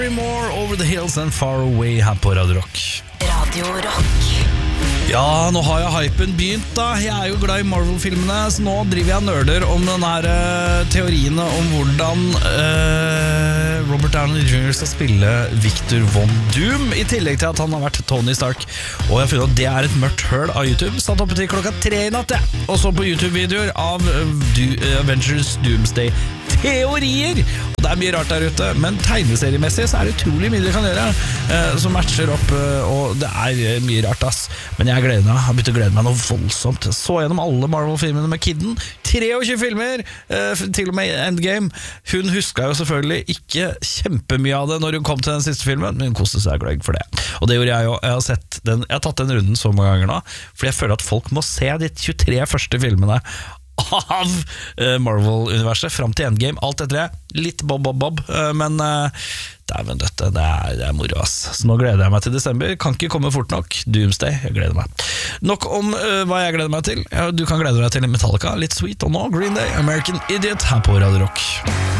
More Over the Hills and Far Away her på Radio Rock. Radio Rock. Ja, nå har jeg hypen begynt da. Jeg jo glad i Marvel-filmene, så nå driver jeg og nerder om den her teoriene om hvordan Robert Downey Jr. skal spille Victor Von Doom, i tillegg til at han har vært Tony Stark. Og jeg har funnet at det et mørkt høl av YouTube, satt oppe til 3 i natt, og så på YouTube-videoer av Avengers Doomsday teorier. Og det mye rart der ute, men tegneseriemessig så det utrolig mye du kan gjøre som matcher opp, og det mye rart ass. Men jeg gleder meg, har begynt å glede meg noe voldsomt. Så gjennom alle Marvel-filmene med Kidden, 23 filmer, til og med Endgame. Hun huska jo selvfølgelig ikke kjempemye av det når hun kom til den siste filmen, men hun koste seg gløgg for det. Og det gjorde jeg jo. Jeg har tatt den runden så mange ganger nå, fordi jeg føler at folk må se de 23 første filmene av Marvel-universet frem til Endgame. Alt etter det, litt bob, men dæven døtte, det moro ass. Så nå gleder jeg meg til desember. Kan ikke komme fort nok. Doomsday, jeg gleder meg. Nok om hva jeg gleder meg til. Du kan glede deg til Metallica, litt Sweet, og nå Green Day, American Idiot her på Radio Rock.